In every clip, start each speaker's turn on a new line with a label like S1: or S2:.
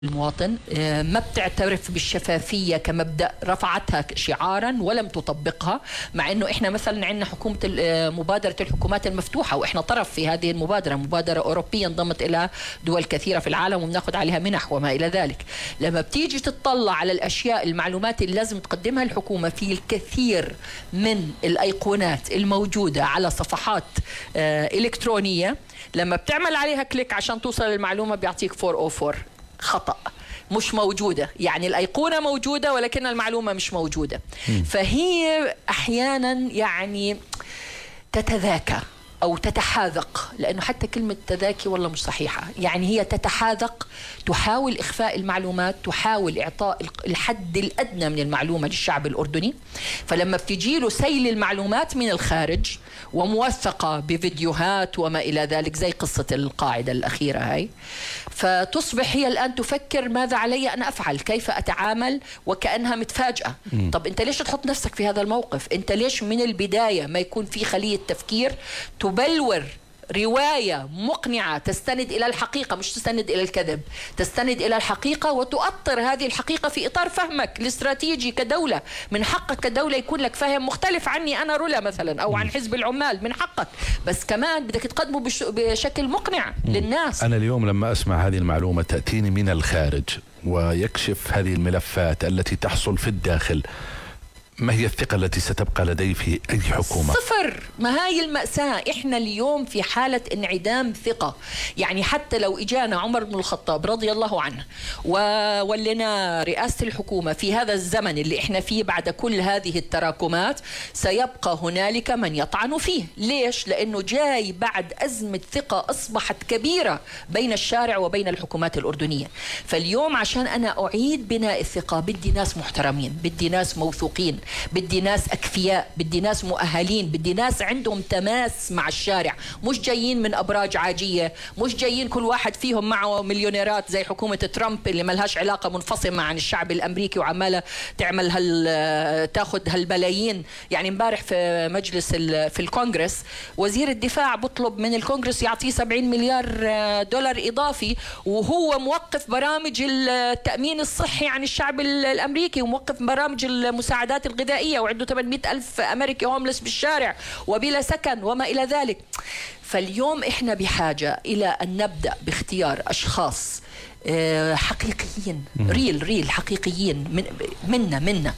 S1: المواطن ما بتعترف بالشفافية كمبدأ، رفعتها شعارا ولم تطبقها، مع أنه إحنا مثلا عندنا حكومة مبادرة الحكومات المفتوحة، وإحنا طرف في هذه المبادرة، مبادرة أوروبية انضمت إلى دول كثيرة في العالم وبناخذ عليها منح وما إلى ذلك. لما بتيجي تطلع على الأشياء، المعلومات اللي لازم تقدمها الحكومة في الكثير من الأيقونات الموجودة على صفحات إلكترونية، لما بتعمل عليها كليك عشان توصل للمعلومة بيعطيك 404 خطأ، مش موجودة. يعني الأيقونة موجودة ولكن المعلومة مش موجودة. فهي أحيانا يعني تتذاكى أو تتحاذق، لأنه حتى كلمة تذاكي والله مش صحيحة، يعني هي تتحاذق، تحاول إخفاء المعلومات، تحاول إعطاء الحد الأدنى من المعلومة للشعب الأردني. فلما بتجي له سيل المعلومات من الخارج وموثقة بفيديوهات وما إلى ذلك، زي قصة القاعدة الأخيرة هاي، فتصبح هي الآن تفكر ماذا علي أن أفعل، كيف أتعامل، وكأنها متفاجئة. طب أنت ليش تحط نفسك في هذا الموقف؟ أنت ليش من البداية ما يكون في خلية تفكير تبلور رواية مقنعة تستند إلى الحقيقة، مش تستند إلى الكذب، تستند إلى الحقيقة وتؤطر هذه الحقيقة في إطار فهمك الاستراتيجي كدولة. من حقك كدولة يكون لك فهم مختلف عني أنا رولا مثلا أو عن حزب العمال، من حقك، بس كمان بدك تقدمه بشكل مقنع للناس.
S2: أنا اليوم لما أسمع هذه المعلومة تأتيني من الخارج ويكشف هذه الملفات التي تحصل في الداخل، ما هي الثقة التي ستبقى لدي في أي حكومة؟
S1: صفر. ما هاي المأساة، إحنا اليوم في حالة انعدام ثقة. يعني حتى لو إجانا عمر بن الخطاب رضي الله عنه وولنا رئاسة الحكومة في هذا الزمن اللي إحنا فيه بعد كل هذه التراكمات، سيبقى هنالك من يطعن فيه. ليش؟ لأنه جاي بعد أزمة ثقة أصبحت كبيرة بين الشارع وبين الحكومات الأردنية. فاليوم عشان أنا أعيد بناء الثقة بدي ناس محترمين، بدي ناس موثوقين، بدي ناس أكفياء، بدي ناس مؤهلين، بدي ناس عندهم تماس مع الشارع، مش جايين من أبراج عاجية، مش جايين كل واحد فيهم معه مليونيرات زي حكومة ترامب اللي ما لهاش علاقة منفصمة عن الشعب الأمريكي وعمالة تعمل تاخذ هالبلايين. يعني امبارح في مجلس في الكونغرس وزير الدفاع بطلب من الكونغرس يعطيه 70 مليار دولار إضافي، وهو موقف برامج التأمين الصحي عن الشعب الأمريكي، وموقف برامج المساعدات الغذائية، وعنده 800 ألف أمريكي هوملس بالشارع وبلا سكن وما إلى ذلك. فاليوم إحنا بحاجة إلى أن نبدأ باختيار أشخاص حقيقيين، ريل حقيقيين منا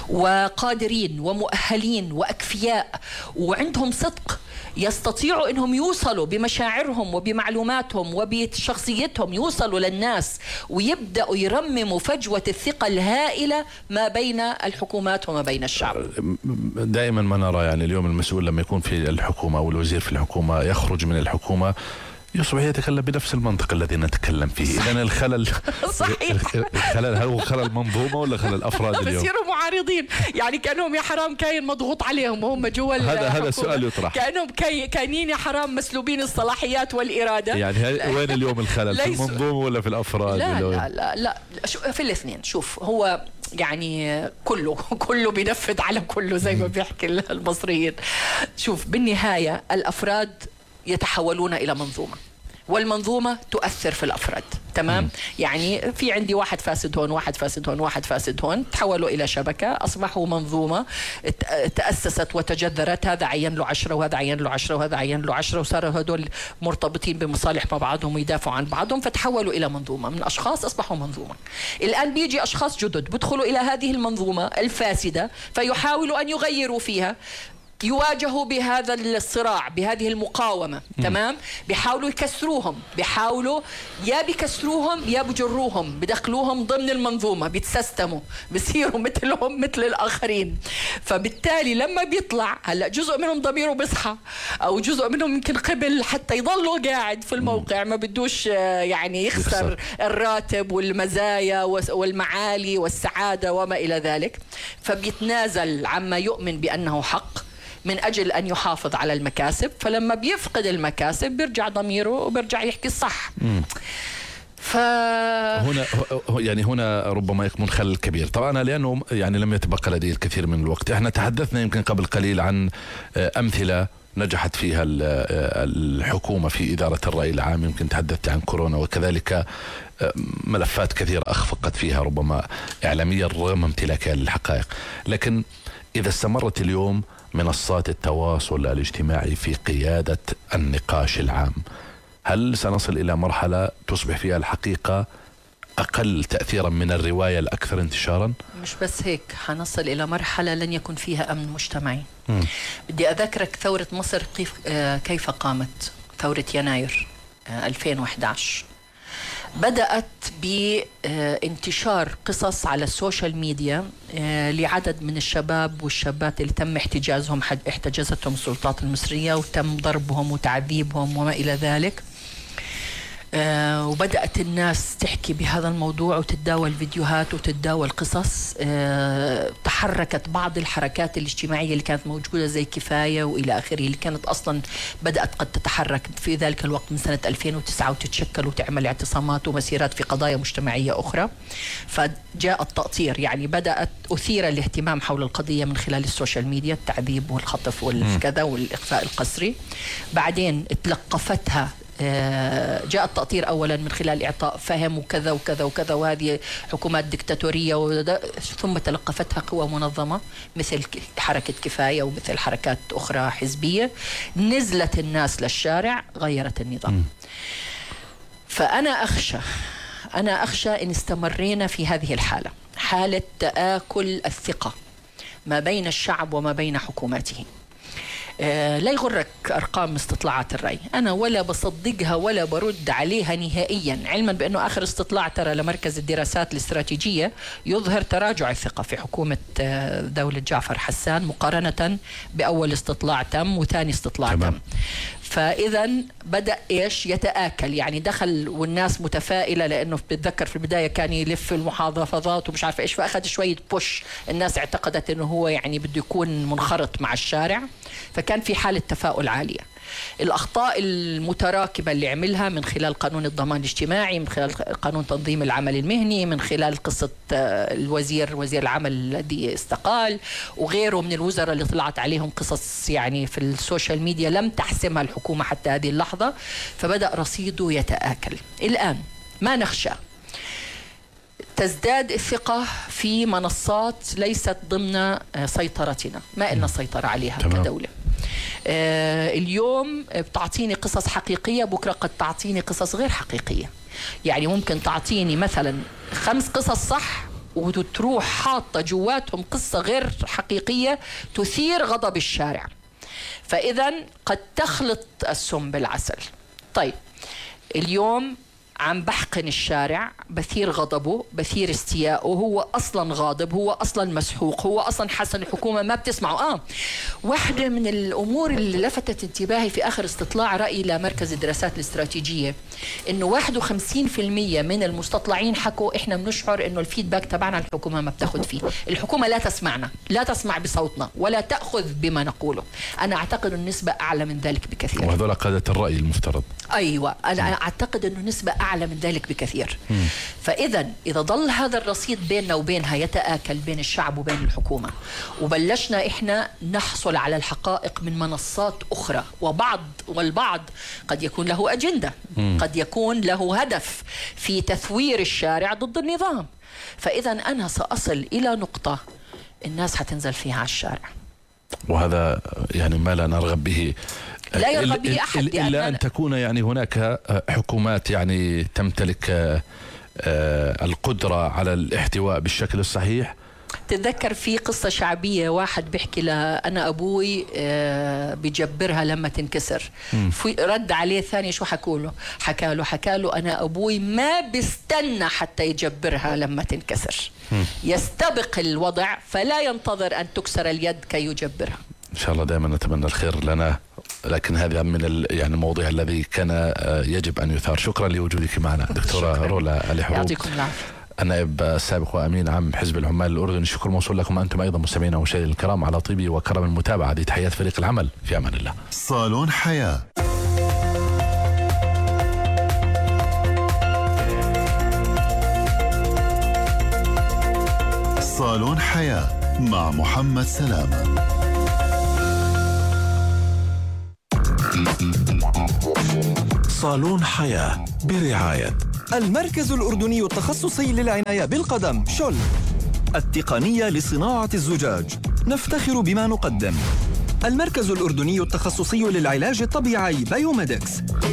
S1: وقادرين ومؤهلين وأكفياء وعندهم صدق، يستطيعوا أنهم يوصلوا بمشاعرهم وبمعلوماتهم وبشخصيتهم يوصلوا للناس ويبدأوا يرمموا فجوة الثقة الهائلة ما بين الحكومات وما بين الشعب.
S2: دائما ما نرى يعني اليوم المسؤول لما يكون في الحكومة أو الوزير في الحكومة يخرج من الحكومة يصبح يتكلم بنفس المنطق الذي نتكلم فيه. إذن الخلل
S1: صحيح.
S2: الخلل هل هو خلل منظومة ولا خلل أفراد اليوم؟
S1: بصيروا معارضين، يعني كأنهم يا حرام كاين مضغوط عليهم وهم جوا
S2: هذا السؤال يطرح،
S1: كأنهم كاينين يا حرام مسلوبين الصلاحيات والإرادة.
S2: يعني وين اليوم الخلل؟ في المنظومة ولا في الأفراد؟
S1: لا في الاثنين. شوف، هو يعني كله بينفذ على كله زي ما بيحكي المصريين. شوف، بالنهاية الأفراد يتحولون إلى منظومة، والمنظومة تؤثر في الأفراد. تمام؟ يعني في عندي واحد فاسد هون، واحد فاسد هون، واحد فاسد هون، تحولوا إلى شبكة، أصبحوا منظومة تأسست وتجذرت، هذا عين له 10 وهذا عين له 10 وهذا عين له 10، وصاروا هدول مرتبطين بمصالح مع بعضهم ويدافعوا عن بعضهم، فتحولوا إلى منظومة، من أشخاص أصبحوا منظومة. الآن بيجي أشخاص جدد بدخلوا إلى هذه المنظومة الفاسدة فيحاولوا أن يغيروا فيها، يواجهوا بهذا الصراع، بهذه المقاومة. تمام؟ بيحاولوا يكسروهم، بيحاولوا يا بيكسروهم يا بجروهم، بدخلوهم ضمن المنظومة، بيتسستموا، بيصيروا مثلهم مثل الآخرين. فبالتالي لما بيطلع هلأ جزء منهم ضميره بيصحى، أو جزء منهم يمكن قبل حتى يضلوا قاعد في الموقع، ما بدوش يعني يخسر الراتب والمزايا والمعالي والسعادة وما إلى ذلك، فبيتنازل عما يؤمن بأنه حق من أجل أن يحافظ على المكاسب. فلما بيفقد المكاسب بيرجع ضميره وبيرجع يحكي الصح.
S2: هنا ربما يكون خلل كبير. طبعا لأنه يعني لم يتبقى لدي الكثير من الوقت، احنا تحدثنا يمكن قبل قليل عن أمثلة نجحت فيها الحكومة في إدارة الرأي العام. يمكن تحدثت عن كورونا، وكذلك ملفات كثيرة أخفقت فيها ربما إعلاميا رغم امتلاكها للحقائق. لكن إذا استمرت اليوم منصات التواصل الاجتماعي في قيادة النقاش العام، هل سنصل إلى مرحلة تصبح فيها الحقيقة أقل تأثيرا من الرواية الأكثر انتشارا؟
S1: مش بس هيك، حنصل إلى مرحلة لن يكون فيها أمن مجتمعي. بدي أذكرك ثورة مصر كيف قامت. ثورة يناير 2011 بدأت بانتشار قصص على السوشيال ميديا لعدد من الشباب والشابات اللي تم احتجزتهم السلطات المصرية وتم ضربهم وتعذيبهم وما إلى ذلك. وبدأت الناس تحكي بهذا الموضوع وتتداول فيديوهات وتتداول قصص. تحركت بعض الحركات الاجتماعية اللي كانت موجودة زي كفاية وإلى آخره، اللي كانت أصلا بدأت قد تتحرك في ذلك الوقت من سنة 2009 وتتشكل وتعمل اعتصامات ومسيرات في قضايا مجتمعية أخرى. فجاء التأطير، يعني بدأت أثير الاهتمام حول القضية من خلال السوشيال ميديا، التعذيب والخطف والكذا والإخفاء القسري. بعدين تلقفتها، جاء التأطير أولا من خلال إعطاء فهم وكذا وكذا وكذا، وهذه حكومات ديكتاتورية، ثم تلقفتها قوى منظمة مثل حركة كفاية ومثل حركات أخرى حزبية. نزلت الناس للشارع، غيرت النظام. فأنا أخشى إن استمرينا في هذه الحالة، حالة تآكل الثقة ما بين الشعب وما بين حكوماته. لا يغرك أرقام استطلاعات الرأي، أنا ولا بصدقها ولا برد عليها نهائيا، علما بأنه آخر استطلاع ترى لمركز الدراسات الاستراتيجية يظهر تراجع الثقة في حكومة دولة جعفر حسان مقارنة بأول استطلاع تم وثاني استطلاع تم. فإذا بدأ إيش يتآكل، يعني دخل والناس متفائلة، لأنه بتذكر في البداية كان يلف المحافظات ومش عارف إيش، فأخذ شوية بوش، الناس اعتقدت أنه هو يعني بده يكون منخرط مع الشارع، فكان في حالة تفاؤل عالية. الأخطاء المتراكبة اللي عملها من خلال قانون الضمان الاجتماعي، من خلال قانون تنظيم العمل المهني، من خلال قصة وزير العمل الذي استقال وغيره من الوزراء اللي طلعت عليهم قصص يعني في السوشيال ميديا لم تحسمها الحكومة حتى هذه اللحظة، فبدأ رصيده يتآكل. الآن ما نخشى تزداد الثقة في منصات ليست ضمن سيطرتنا، ما إلنا سيطرة عليها كدولة. اليوم بتعطيني قصص حقيقية، بكرة قد تعطيني قصص غير حقيقية. يعني ممكن تعطيني مثلا 5 قصص صح وتروح حاطة جواتهم قصة غير حقيقية تثير غضب الشارع، فإذا قد تخلط السم بالعسل. طيب اليوم عم بحقن الشارع، بثير غضبه، بثير استياءه، هو أصلا غاضب، هو أصلا مسحوق، هو أصلا حاسس الحكومة ما بتسمعه. واحدة من الأمور اللي لفتت انتباهي في آخر استطلاع رأي لمركز الدراسات الاستراتيجية إنه 51% من المستطلعين حكوا إحنا بنشعر إنه الفيدباك تبعنا الحكومة ما بتاخذ فيه، الحكومة لا تسمعنا، لا تسمع بصوتنا ولا تأخذ بما نقوله. أنا أعتقد النسبة أعلى من ذلك بكثير.
S2: وهذول قادة الرأي المفترض.
S1: أيوة، أنا أعتقد إنه نسبة أعلى من ذلك بكثير. فإذا إذا ظل هذا الرصيد بيننا وبينها يتآكل بين الشعب وبين الحكومة، وبلشنا إحنا نحصل على الحقائق من منصات أخرى، والبعض قد يكون له أجندة، قد يكون له هدف في تثوير الشارع ضد النظام، فإذا أنا سأصل إلى نقطة الناس حتنزل فيها على الشارع،
S2: وهذا يعني ما لا نرغب به،
S1: لا يرغب به أحد،
S2: إلا أن تكون يعني هناك حكومات يعني تمتلك القدرة على الاحتواء بالشكل الصحيح.
S1: تتذكر في قصة شعبية واحد بيحكي لها أنا أبوي بجبرها لما تنكسر، رد عليه ثاني شو حكى له أنا أبوي ما بيستنى حتى يجبرها لما تنكسر، يستبق الوضع فلا ينتظر أن تكسر اليد كي يجبرها.
S2: إن شاء الله دائما نتمنى الخير لنا، لكن هذا من يعني الموضوع الذي كان يجب أن يثار. شكرا لوجودك معنا دكتورة رولا علي حروب،
S1: يعطيكم العافية،
S2: النائب السابق وأمين عام حزب العمال الأردني. الشكر موصول لكم أنتم أيضا مستمعينا ومشاهدينا الكرام على طيب وكرم المتابعة. هذه تحيات فريق العمل، في أمان الله.
S3: صالون حياة. صالون حياة مع محمد سلامة.
S4: صالون حياة برعاية
S5: المركز الأردني التخصصي للعناية بالقدم شل، التقنية لصناعة الزجاج، نفتخر بما نقدم. المركز الأردني التخصصي للعلاج الطبيعي بايوميدكس،